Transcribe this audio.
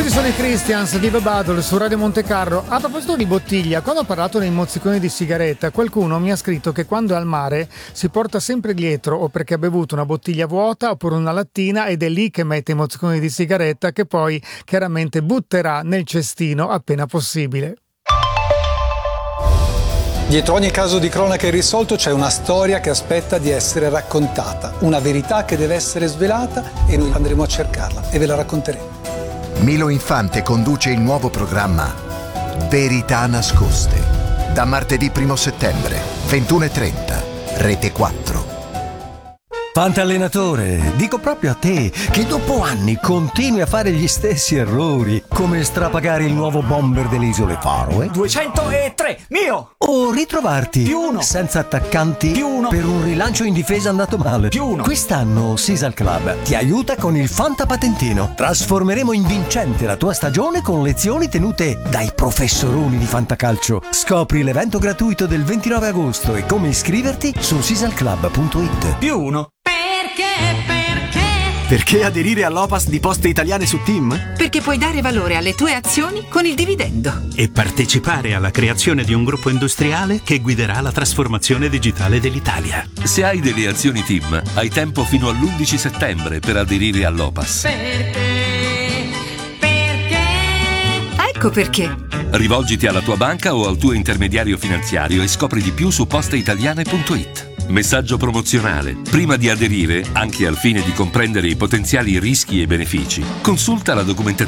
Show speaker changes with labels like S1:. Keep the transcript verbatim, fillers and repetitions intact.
S1: Questi sono i Christians di The Battle su Radio Montecarlo. A proposito di bottiglia, quando ho parlato dei mozziconi di sigaretta, qualcuno mi ha scritto che quando è al mare si porta sempre dietro o perché ha bevuto una bottiglia vuota oppure una lattina ed è lì che mette i mozziconi di sigaretta che poi chiaramente butterà nel cestino appena possibile.
S2: Dietro ogni caso di cronaca irrisolto c'è una storia che aspetta di essere raccontata, una verità che deve essere svelata e noi andremo a cercarla e ve la racconteremo.
S3: Milo Infante conduce il nuovo programma Verità nascoste da martedì primo settembre, ventuno e trenta, Rete quattro.
S4: Fantallenatore, dico proprio a te che dopo anni continui a fare gli stessi errori, come strapagare il nuovo bomber delle isole Faroe
S5: duecentotre, mio!
S4: O ritrovarti
S5: più uno
S4: senza attaccanti
S5: più uno
S4: per un rilancio in difesa andato male
S5: più uno.
S4: Quest'anno Sisal Club ti aiuta con il Fanta Patentino. Trasformeremo in vincente la tua stagione con lezioni tenute dai professoroni di Fantacalcio. Scopri l'evento gratuito del ventinove agosto e come iscriverti su sisalclub punto it.
S5: Più uno.
S6: Perché aderire all'Opas di Poste Italiane su Team?
S7: Perché puoi dare valore alle tue azioni con il dividendo.
S8: E partecipare alla creazione di un gruppo industriale che guiderà la trasformazione digitale dell'Italia.
S9: Se hai delle azioni Team, hai tempo fino all'undici settembre per aderire all'Opas.
S7: Perché? Perché? Ecco perché.
S9: Rivolgiti alla tua banca o al tuo intermediario finanziario e scopri di più su posteitaliane punto it. Messaggio promozionale. Prima di aderire, anche al fine di comprendere i potenziali rischi e benefici, consulta la documentazione